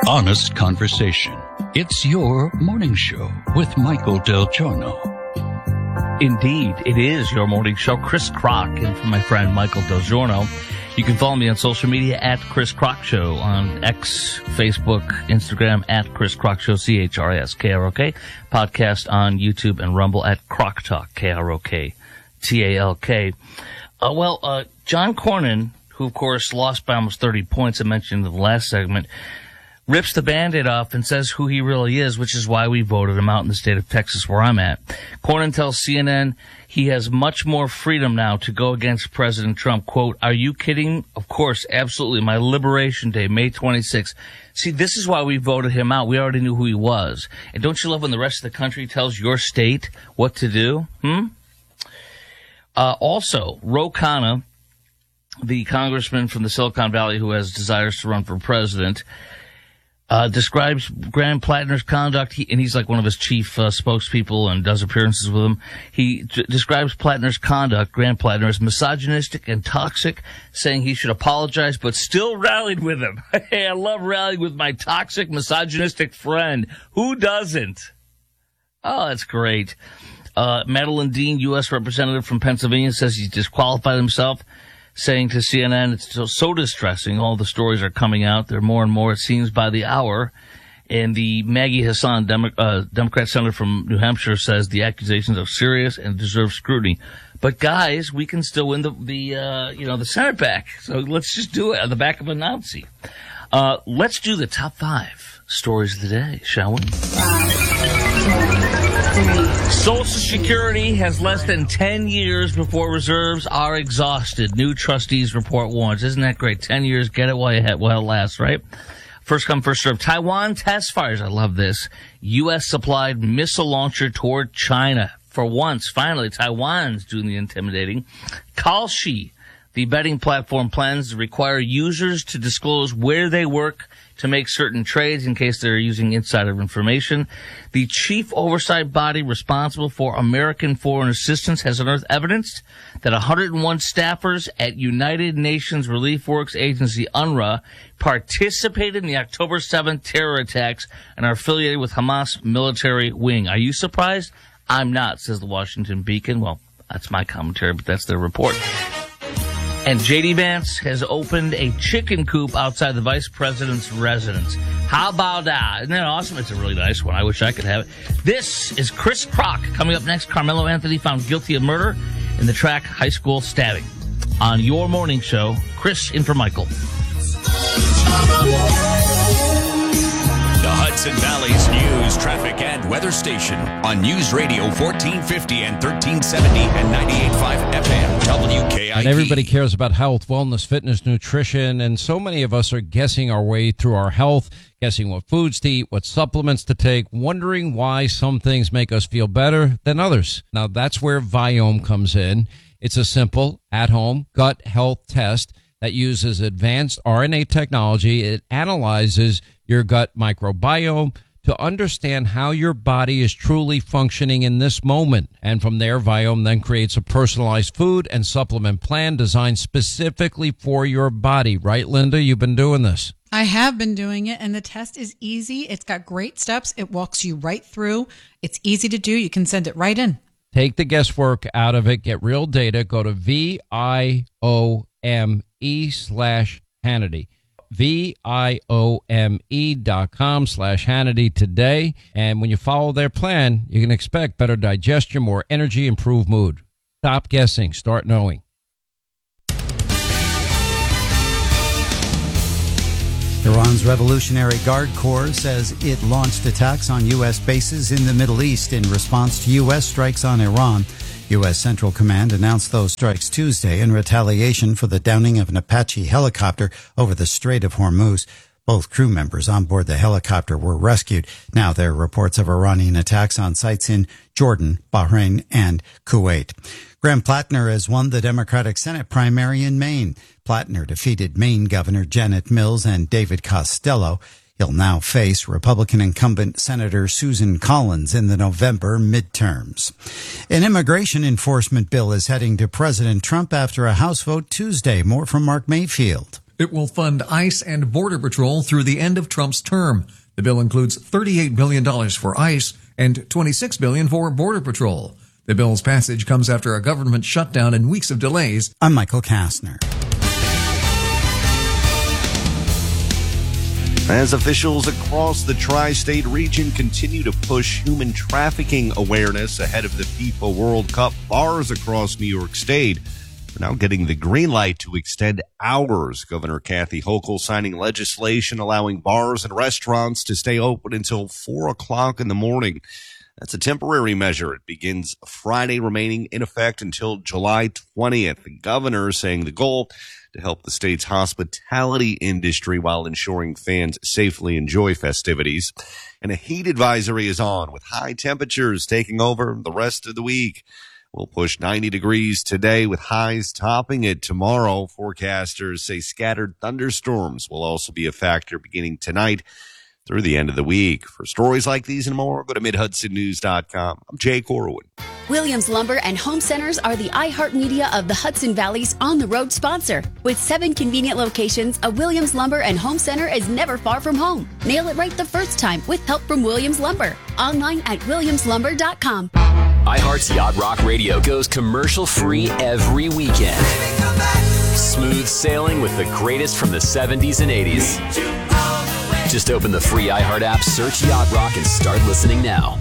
Honest conversation. It's your morning show with Michael Del Giorno. Indeed, it is your morning show. Chris Crock and from my friend Michael Del Giorno. You can follow me on social media at Chris Crock Show on X, Facebook, Instagram at Chris Crock Show, CHRISKROK. Podcast on YouTube and Rumble at Crock Talk, KROK, TALK. John Cornyn, who of course lost by almost 30 points, I mentioned in the last segment, rips the Band-Aid off and says who he really is, which is why we voted him out in the state of Texas where I'm at. Cornyn tells CNN he has much more freedom now to go against President Trump. Quote, "Are you kidding? Of course, absolutely. My Liberation Day, May 26th. See, this is why we voted him out. We already knew who he was. And don't you love when the rest of the country tells your state what to do? Also, Ro Khanna, the congressman from the Silicon Valley who has desires to run for president, describes Graham Plattner's conduct, he's like one of his chief spokespeople and does appearances with him. He describes Plattner's conduct, Graham Plattner, as misogynistic and toxic, saying he should apologize, but still rallied with him. Hey, I love rallying with my toxic, misogynistic friend. Who doesn't? Oh, that's great. Madeline Dean, U.S. representative from Pennsylvania, says he's disqualified himself, saying to CNN, it's so distressing. All the stories are coming out. There are more and more, it seems, by the hour. And the Maggie Hassan, Democrat senator from New Hampshire, says the accusations are serious and deserve scrutiny. But guys, we can still win the Senate back. So let's just do it on the back of a Nazi. Let's do the top 5 stories of the day, shall we? Social Security has less than 10 years before reserves are exhausted. New trustees report warns. Isn't that great? 10 years, get it while it lasts, right? First come, first served. Taiwan test fires. I love this. U.S. supplied missile launcher toward China. For once, finally, Taiwan's doing the intimidating. Kalshi, the betting platform, plans to require users to disclose where they work to make certain trades in case they're using insider information. The chief oversight body responsible for American foreign assistance has unearthed evidence that 101 staffers at United Nations Relief Works Agency, UNRWA, participated in the October 7th terror attacks and are affiliated with Hamas military wing. Are you surprised? I'm not, says the Washington Beacon. Well, that's my commentary, but that's their report. And J.D. Vance has opened a chicken coop outside the vice president's residence. How about that? Isn't that awesome? It's a really nice one. I wish I could have it. This is Chris Crock. Coming up next, Carmelo Anthony found guilty of murder in the track high school stabbing. On your morning show, Chris in for Michael. The Hudson Valley's news, traffic, and weather station on News Radio 1450 and 1370 and 98.5 FM WKIP. And everybody cares about health, wellness, fitness, nutrition, and so many of us are guessing our way through our health, guessing what foods to eat, what supplements to take, wondering why some things make us feel better than others. Now, that's where Viome comes in. It's a simple, at-home gut health test that uses advanced RNA technology. It analyzes your gut microbiome to understand how your body is truly functioning in this moment. And from there, Viome then creates a personalized food and supplement plan designed specifically for your body. Right, Linda? You've been doing this. I have been doing it, and the test is easy. It's got great steps. It walks you right through. It's easy to do. You can send it right in. Take the guesswork out of it. Get real data. Go to VIOME/Hannity. VIOME.com/Hannity today. And when you follow their plan, you can expect better digestion, more energy, improved mood. Stop guessing. Start knowing. Iran's Revolutionary Guard Corps says it launched attacks on U.S. bases in the Middle East in response to U.S. strikes on Iran. U.S. Central Command announced those strikes Tuesday in retaliation for the downing of an Apache helicopter over the Strait of Hormuz. Both crew members on board the helicopter were rescued. Now there are reports of Iranian attacks on sites in Jordan, Bahrain, and Kuwait. Graham Plattner has won the Democratic Senate primary in Maine. Plattner defeated Maine Governor Janet Mills and David Costello. He'll now face Republican incumbent Senator Susan Collins in the November midterms. An immigration enforcement bill is heading to President Trump after a House vote Tuesday. More from Mark Mayfield. It will fund ICE and Border Patrol through the end of Trump's term. The bill includes $38 billion for ICE and $26 billion for Border Patrol. The bill's passage comes after a government shutdown and weeks of delays. I'm Michael Kastner. As officials across the tri-state region continue to push human trafficking awareness ahead of the FIFA World Cup, bars across New York State are now getting the green light to extend hours. Governor Kathy Hochul signing legislation allowing bars and restaurants to stay open until 4 o'clock in the morning. That's a temporary measure. It begins Friday, remaining in effect until July 20th. The governor saying the goal to help the state's hospitality industry while ensuring fans safely enjoy festivities. And a heat advisory is on, with high temperatures taking over the rest of the week. We'll push 90 degrees today, with highs topping it tomorrow. Forecasters say scattered thunderstorms will also be a factor beginning tonight through the end of the week. For stories like these and more, go to MidHudsonNews.com. I'm Jay Corwin. Williams Lumber and Home Centers are the iHeartMedia of the Hudson Valley's on-the-road sponsor. With 7 convenient locations, a Williams Lumber and Home Center is never far from home. Nail it right the first time with help from Williams Lumber. Online at WilliamsLumber.com. iHeart's Yacht Rock Radio goes commercial-free every weekend. Smooth sailing with the greatest from the 70s and 80s. Just open the free iHeart app, search Yacht Rock, and start listening now.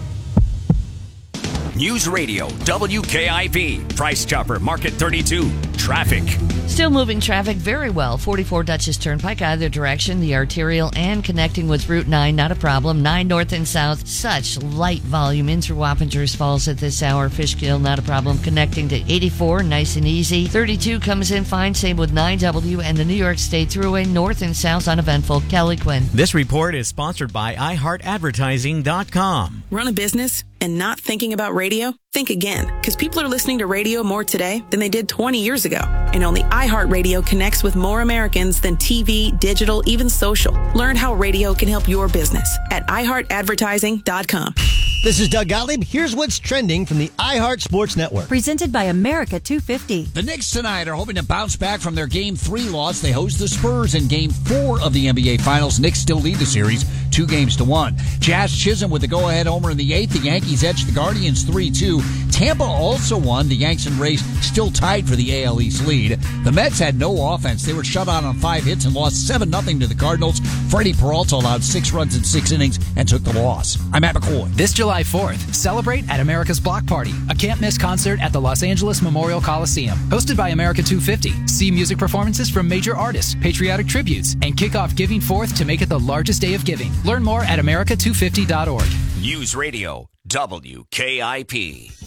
News Radio, WKIP, Price Chopper, Market 32, traffic. Still moving traffic very well. 44 Dutchess Turnpike, either direction, the arterial and connecting with Route 9, not a problem. 9 north and south, such light volume in through Wappingers Falls at this hour. Fishkill, not a problem. Connecting to 84, nice and easy. 32 comes in fine, same with 9W and the New York State Thruway, north and south, uneventful. Kelly Quinn. This report is sponsored by iHeartAdvertising.com. Run a business and not thinking about radio? Think again, because people are listening to radio more today than they did 20 years ago. And only iHeartRadio connects with more Americans than TV, digital, even social. Learn how radio can help your business at iHeartAdvertising.com. This is Doug Gottlieb. Here's what's trending from the iHeart Sports Network. Presented by America 250. The Knicks tonight are hoping to bounce back from their Game 3 loss. They host the Spurs in Game 4 of the NBA Finals. Knicks still lead the series 2-1. Jazz Chisholm with the go-ahead homer in the 8th. The Yankees edged the Guardians 3-2. Tampa also won. The Yanks and Rays still tied for the AL East lead. The Mets had no offense. They were shut out on 5 hits and lost 7-0 to the Cardinals. Freddie Peralta allowed 6 runs in 6 innings and took the loss. I'm Matt McCoy. This July 4th, celebrate at America's Block Party, a can't-miss concert at the Los Angeles Memorial Coliseum. Hosted by America 250. See music performances from major artists, patriotic tributes, and kick off Giving Forth to make it the largest day of giving. Learn more at America250.org. News Radio, WKIP.